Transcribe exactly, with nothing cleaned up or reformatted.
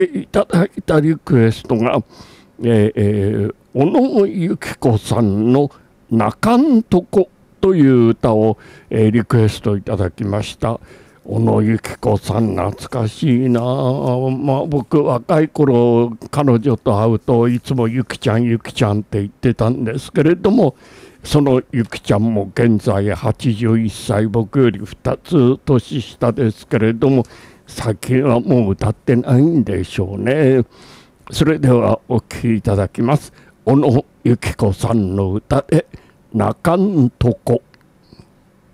いただいたリクエストが、えーえー小野由紀子さんの「泣かんとこ」という歌を、えーリクエストいただきました。小野由紀子さん懐かしいなあ、まあ、僕若い頃彼女と会うといつも「ゆきちゃんゆきちゃん」って言ってたんですけれども、そのゆきちゃんも現在はちじゅういっさい、僕よりふたつ年下ですけれども、最近はもう歌ってないんでしょうね。それではお聴きいただきます。小野由紀子さんの歌で「泣かんとこ」。